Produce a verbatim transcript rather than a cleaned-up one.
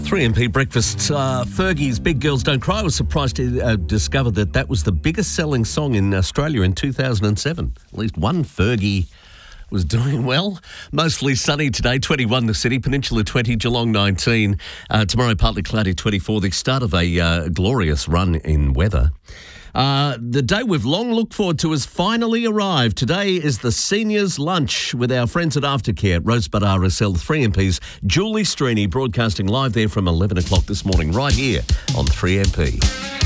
three M P Breakfast. Uh, Fergie's Big Girls Don't Cry. I was surprised to uh, discover that that was the biggest selling song in Australia in two thousand seven. At least one Fergie was doing well. Mostly sunny today, twenty-one the city, Peninsula twenty, Geelong nineteen. Uh, tomorrow partly cloudy, twenty-four. The start of a uh, glorious run in weather. Uh, the day we've long looked forward to has finally arrived. Today is the seniors' lunch with our friends at Aftercare, Rosebud R S L, three M Ps, Julie Strini, broadcasting live there from eleven o'clock this morning, right here on three M P.